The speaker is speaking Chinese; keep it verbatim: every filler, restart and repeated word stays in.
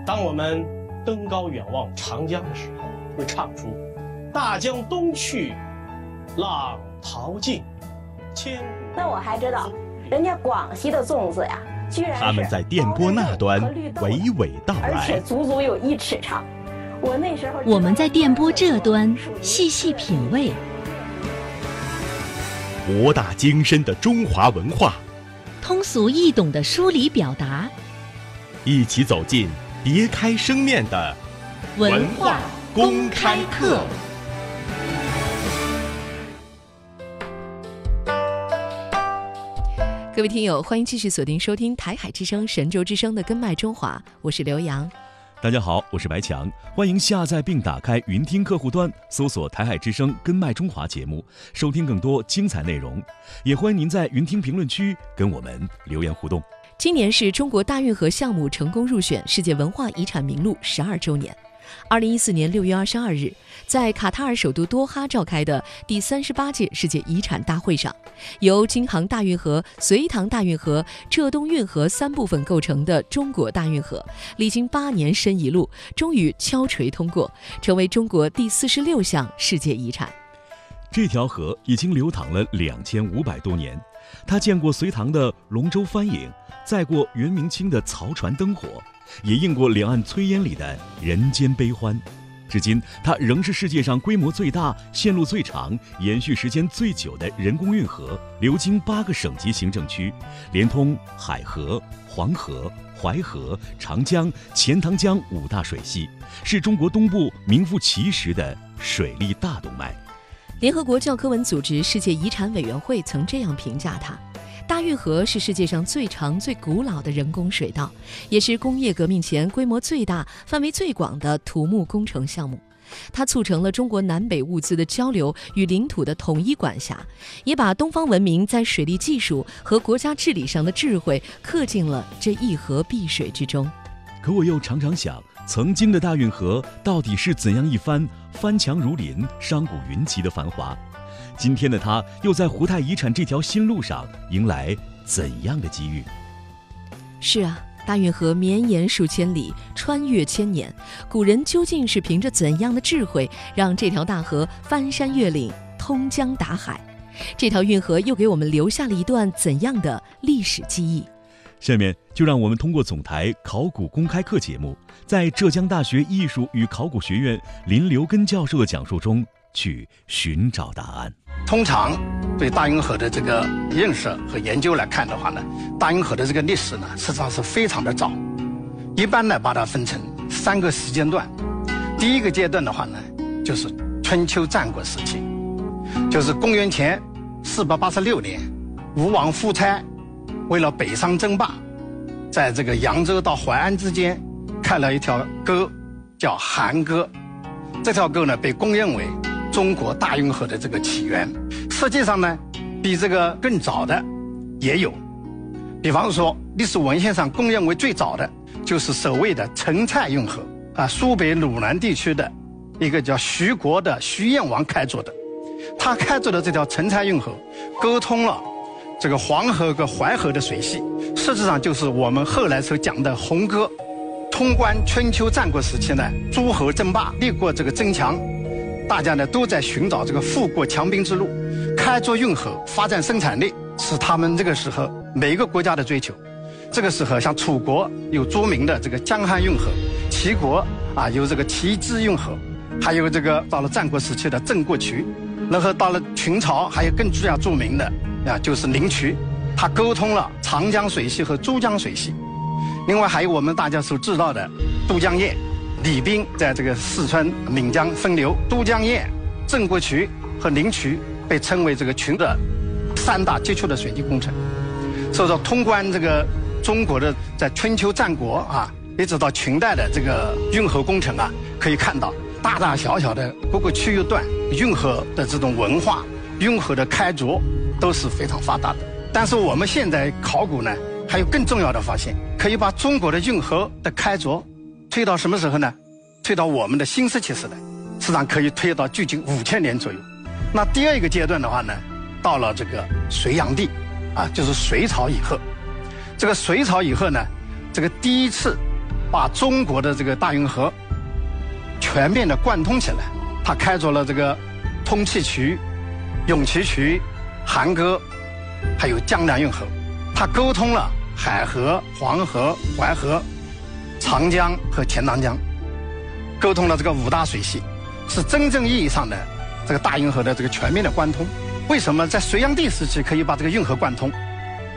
当我们登高远望长江的时候，会唱出大江东去，浪淘尽，千古。 那我还知道，人家广西的粽子呀，居然是他们在电波那端娓娓道来， 而且足足有一尺长。我那时候我们在电波这端细细品味， 博大精深的中华文化， 通俗易懂的梳理表达， 一起走进别开生面的文化公开课。 各位听友，欢迎继续锁定收听台海之声神州之声的根脉中华，我是刘洋。 大家好，我是白强，欢迎下载并打开云听客户端，搜索台海之声根脉中华节目，收听更多精彩内容。也欢迎您在云听评论区跟我们留言互动。 今年是中国大运河项目成功入选世界文化遗产名录十二周年。二零一四年六月二十二日，在卡塔尔首都多哈召开的第三十八届世界遗产大会上，由京杭大运河、隋唐大运河、浙东运河三部分构成的中国大运河，历经八年申遗路，终于敲锤通过，成为中国第四十六项世界遗产。 这条河已经流淌了两千五百多年，它见过隋唐的龙舟翻影，载过元明清的漕船灯火，也映过两岸炊烟里的人间悲欢。至今，它仍是世界上规模最大、线路最长、延续时间最久的人工运河，流经八个省级行政区，连通海河、黄河、淮河、长江、钱塘江五大水系，是中国东部名副其实的水利大动脉。 联合国教科文组织世界遗产委员会曾这样评价它：大运河是世界上最长最古老的人工水道，也是工业革命前规模最大范围最广的土木工程项目。它促成了中国南北物资的交流与领土的统一管辖，也把东方文明在水利技术和国家治理上的智慧刻进了这一河碧水之中。 可我又常常想，曾经的大运河到底是怎样一番翻墙如林、商贾云集的繁华？今天的它又在湖泰遗产这条新路上迎来怎样的机遇？ 是啊，大运河绵延数千里，穿越千年，古人究竟是凭着怎样的智慧，让这条大河翻山越岭，通江达海？这条运河又给我们留下了一段怎样的历史记忆？ 下面就让我们通过总台考古公开课节目，在浙江大学艺术与考古学院林留根教授的讲述中去寻找答案。 通常对大运河的这个认识和研究来看的话呢，大运河的这个历史呢，实际上是非常的早。一般呢，把它分成三个时间段。第一个阶段的话呢，就是春秋战国时期，就是公元前四百八十六年，吴王夫差为了北上争霸，在这个扬州到淮安之间开了一条沟，叫韩沟。这条沟呢，被公认为中国大运河的这个起源。实际上呢，比这个更早的也有，比方说历史文献上公认为最早的就是所谓的陈蔡运河啊，苏北鲁南地区的一个叫徐国的徐燕王开凿的。他开凿的这条陈蔡运河，沟通了这个黄河和淮河的水系，实质上就是我们后来所讲的红沟。通关春秋战国时期呢，诸侯争霸，立过这个争强，大家呢都在寻找这个富国强兵之路，开凿运河，发展生产力，是他们这个时候每一个国家的追求。这个时候，像楚国有著名的这个江汉运河，齐国啊有这个齐支运河，还有这个到了战国时期的郑国渠，然后到了秦朝还有更加著名的啊就是灵渠，它沟通了长江水系和珠江水系。另外还有我们大家所知道的都江堰，李冰在这个四川岷江分流，都江堰、郑国渠和灵渠被称为这个群的三大杰出的水利工程。所以说，通关这个中国的在春秋战国啊，一直到秦代的这个运河工程啊，可以看到大大小小的各个区域段运河的这种文化、运河的开凿都是非常发达的。但是我们现在考古呢，还有更重要的发现，可以把中国的运河的开凿推到什么时候呢？推到我们的新石器时代，实际上可以推到距今五千年左右。那第二个阶段的话呢，到了这个隋炀帝，啊，就是隋朝以后。这个隋朝以后呢，这个第一次把中国的这个大运河全面的贯通起来。他开凿了这个通气渠、永渠渠、韩沟，还有江南运河。他沟通了海河、黄河、淮河、长江和钱塘江，沟通了这个五大水系，是真正意义上的这个大运河的这个全面的贯通。为什么在隋炀帝时期可以把这个运河贯通？